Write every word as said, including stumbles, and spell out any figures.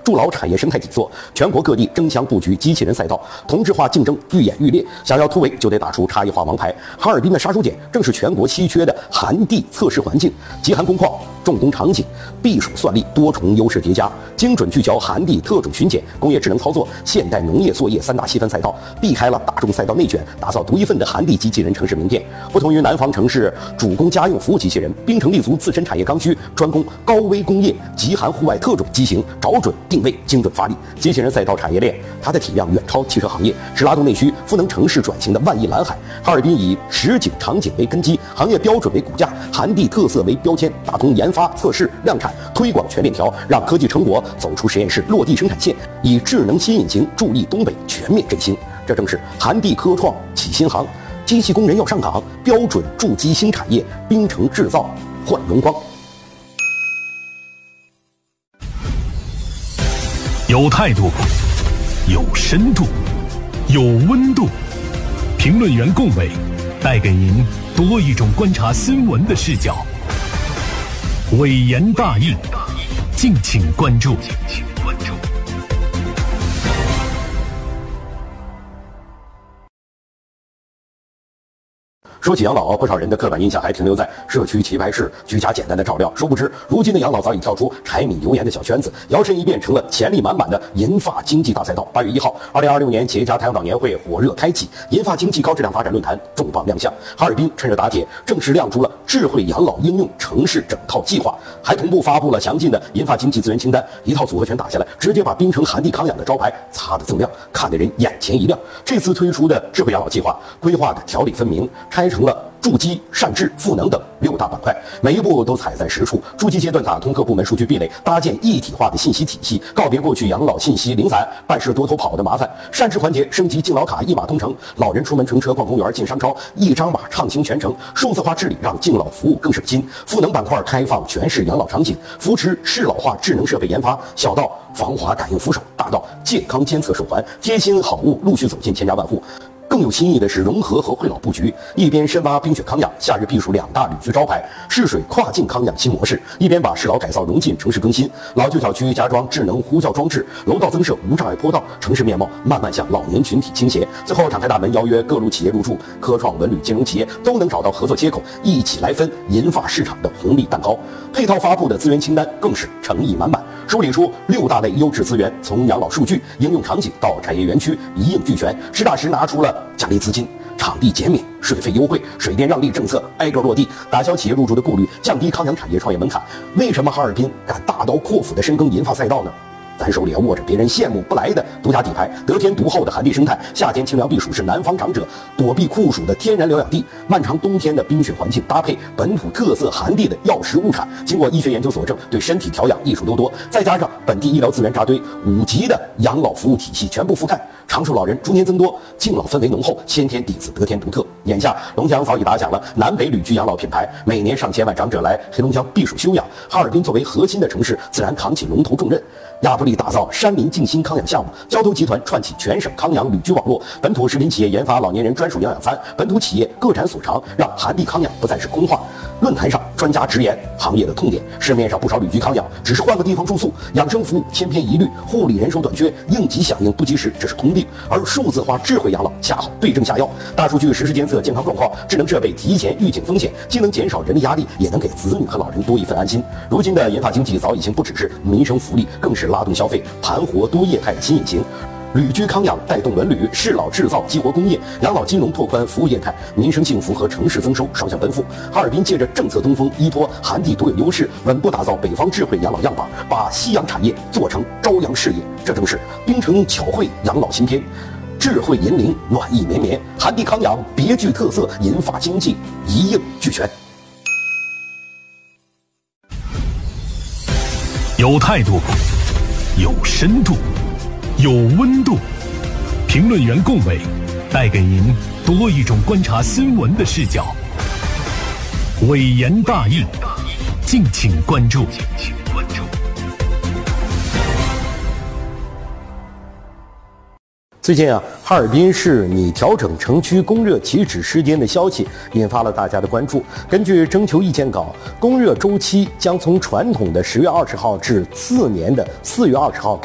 筑牢产业生态底座。全国各地争相布局机器人赛道，同质化竞争愈演愈烈。想要突围，就得打出差异化王牌。哈尔滨的杀手锏正是全国稀缺的寒地测试环境，极寒工况、重工场景、避暑算力多重优势叠加，精准聚焦寒地特种巡检、工业智能操作、现代农业作业三大细分赛道，避开了大众赛道内卷，打造独一份的寒地机器人城市名片。不同于南方城市主攻家用服务机器人，冰城立足自身产业刚需，专攻高危工业、极寒户外特种机型，找准定位，精准发力。机器人赛道产业链，它的体量远超汽车行业，是拉动内需、赋能城市转型的万亿蓝海。哈尔滨以实景场景为根基，行业标准为骨架，寒地特色为标签，打通研发、测试、量产、推广全链条，让科技成果走出实验室，落地生产线，以智能新引擎助力东北全面振兴。这正是寒地科创启新航，机器工人要上岗，标准筑基新产业，冰城制造焕荣光。 有态度，有深度，有温度。评论员龚伟带给您多一种观察新闻的视角。伟言大义，敬请关注。 说起养老，不少人的刻板印象还停留在社区棋牌室居家简单的照料，殊不知如今的养老早已跳出柴米油盐的小圈子，摇身一变成了潜力满满的银发经济大赛道。八月一号，二零二六年企业家太阳岛年会火热开启，银发经济高质量发展论坛重磅亮相。哈尔滨趁热打铁，正式亮出了智慧养老应用城市整套计划，还同步发布了详尽的银发经济资源清单，一套组合拳打下来，直接把冰城寒地康养的招牌擦得锃亮，看得人眼前一亮。这次推出的智慧养老计划规划的条理分明，拆成了筑基、善治、赋能等六大板块，每一步都踩在实处。筑基阶段打通各部门数据壁垒，搭建一体化的信息体系，告别过去养老信息零散、办事多头跑的麻烦。善治环节升级敬老卡一码通城，老人出门乘车、逛公园、进商超，一张码畅行全程。数字化治理让敬老服务更省心。赋能板块开放全市养老场景，扶持适老化智能设备研发，小到防滑感应扶手，大到健康监测手环，贴心好物陆续走进千家万户。更有新意的是融合和惠老布局，一边深挖冰雪康养、夏日避暑两大旅居招牌，试水跨境康养新模式，一边把适老改造融进城市更新，老旧小区加装智能呼叫装置，楼道增设无障碍坡道，城市面貌慢慢向老年群体倾斜。最后敞开大门，邀约各路企业入驻，科创、文旅、金融企业都能找到合作接口，一起来分银发市场的红利蛋糕。配套发布的资源清单更是诚意满满，梳理出六大类优质资源，从养老数据、应用场景到产业园区一应俱全，实打实拿出了奖励资金、场地减免、水费优惠、水电让利政策挨个落地，打消企业入驻的顾虑，降低康养产业创业门槛。为什么哈尔滨敢大刀阔斧地深耕银发赛道呢？咱手里握着别人羡慕不来的独家底牌，得天独厚的寒地生态，夏天清凉避暑是南方长者躲避酷暑的天然疗养地，漫长冬天的冰雪环境搭配本土特色寒地的药食物产，经过医学研究佐证，对身体调养益处多多，再加上本地医疗资源扎堆，五级的养老服务体系全部覆盖，长寿老人逐年增多，敬老氛围浓厚，先天底子得天独特。眼下龙江早已打响了南北旅居养老品牌，每年上千万长者来黑龙江避暑休养，哈尔滨作为核心的城市，自然扛起龙头重任。亚布力打造山林静心康养项目，交通集团串起全省康养旅居网络，本土食品企业研发老年人专属营养餐，本土企业各展所长，让寒地康养不再是空话。论坛上专家直言行业的痛点，市面上不少旅居康养只是换个地方住宿，养生服务千篇一律，护理人手短缺，应急响应不及时，这是通病。而数字化智慧养老恰好对症下药，大数据实时监测健康状况，智能设备提前预警风险，既能减少人力压力，也能给子女和老人多一份安心。如今的银发经济早已经不只是民生福利，更是拉动消费、盘活多业态的新引擎。旅居康养带动文旅、适老制造激活工业，养老金融拓宽服务业态，民生幸福和城市增收双向奔赴。哈尔滨借着政策东风，依托寒地独有优势，稳步打造北方智慧养老样板，把夕阳产业做成朝阳事业。这正是冰城巧慧养老新篇，智慧引领，暖意绵绵，寒地康养别具特色，银发经济一应俱全。 有态度，有深度，有温度。评论员龚伟带给您多一种观察新闻的视角。伟言大义，敬请关注。 最近啊，哈尔滨市拟调整城区供热起止时间的消息引发了大家的关注。根据征求意见稿，供热周期将从传统的十月二十号至次年的四月二十号改